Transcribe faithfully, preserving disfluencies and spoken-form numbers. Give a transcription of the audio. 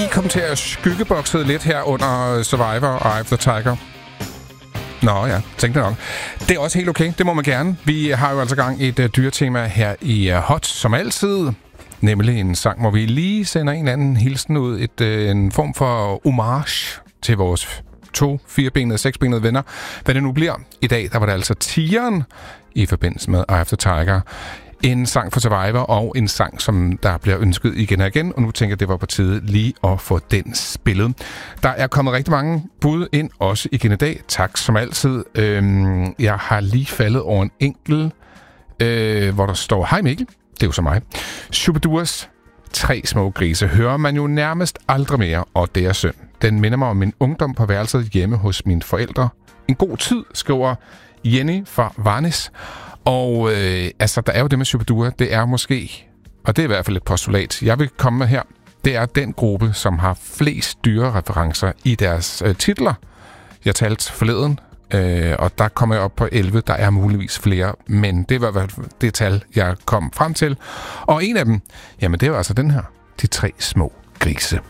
kom til at skyggebokse lidt her under Survivor og Eye of the Tiger. Nå ja, tænkte nok. Det er også helt okay, det må man gerne. Vi har jo altså gang i et uh, dyretema her i uh, Hot, som altid. Nemlig en sang, hvor vi lige sender en anden hilsen ud. Et, uh, en form for homage til vores to, firebenede, seksbenede venner. Hvad det nu bliver. I dag, der var det altså tigeren i forbindelse med Eye of the Tiger. En sang for Survivor, og en sang, som der bliver ønsket igen og igen. Og nu tænker jeg, det var på tide lige at få den spillet. Der er kommet rigtig mange bud ind, også igen i dag. Tak som altid. Øhm, jeg har lige faldet over en enkel, øh, hvor der står, hej Mikkel, det er jo så mig. Shubiduas Tre små grise hører man jo nærmest aldrig mere, og det er synd. Den minder mig om min ungdom på værelset hjemme hos mine forældre. En god tid, skriver Jenny fra Varnes. Og øh, altså, der er jo det med Shubidua, det er måske, og det er i hvert fald et postulat, jeg vil komme med her, det er den gruppe, som har flest dyrereferencer i deres øh, titler. Jeg talte forleden, øh, og der kommer jeg op på elleve, der er muligvis flere, men det var i hvert fald det tal, jeg kom frem til. Og en af dem, jamen det er jo altså den her, De tre små grise.